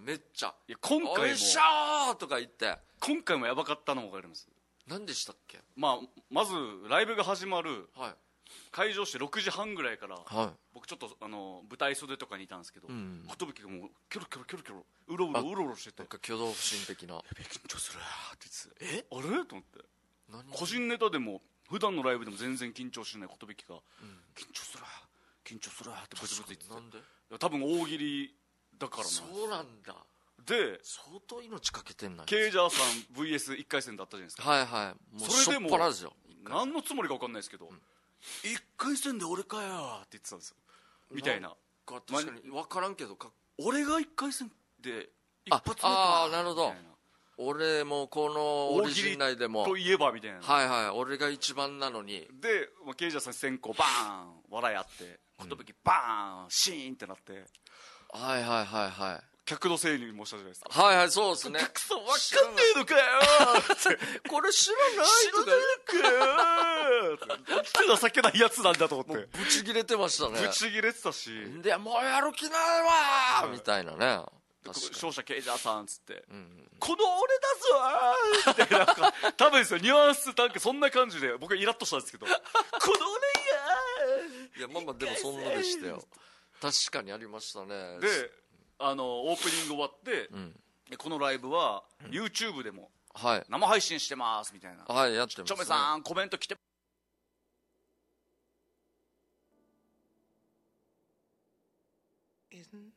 めっちゃ。 いや今回もおいしょーとか言って。 今回もやばかったのも分かります。 何でしたっけ。 まずライブが始まる、 はい。 会場して6時半ぐらいから、 はい。 僕ちょっと舞台袖とかにいたんですけど、寿がもうキョロキョロキョロキョロうろうろしてて、 なんか挙動不審的な。 やべえ緊張するって言って、あれと思って、 何。 個人ネタでも普段のライブでも全然緊張しない寿が、緊張するってブツブツ言ってて、 なんで。 多分大喜利だからな。 そうなんだ。 で相当命かけてんな。 ケイジャーさん VS1 回戦だったじゃないですか。 はいはい。もうそれでもしょっぱなですよ。 何のつもりか分かんないですけど、1回戦で俺かよって言ってたんですよ、みたいな。 確かに分からんけど俺が1回戦で一発目か。 ああなるほど。俺もこのオリジン内でもといえばみたいな。 はいはい、俺が一番なのに。 でケイジャーさん先行バーン笑いあって、寿バーンシーンってなって、 はいはいはいはい。 客のせいにもしたじゃないですか。 はいはい、そうですね。 くそ分かんねえのかよこれ知らないとかなんて情けないやつなんだと思って、 ブチギレてましたね。 ブチギレてたし、 でもうやる気ないわみたいなね。 勝者ケイジャーさんっつって、この俺だぞーってなんか多分ですよ、ニュアンスなんかそんな感じで僕はイラッとしたんですけど、この俺がいやまあまあでもそんなでしたよ。確かにありましたね。 でオープニング終わって、このライブは YouTube でも生配信してますみたいな、 はいやってますね。 チョメさんコメント来て Isn't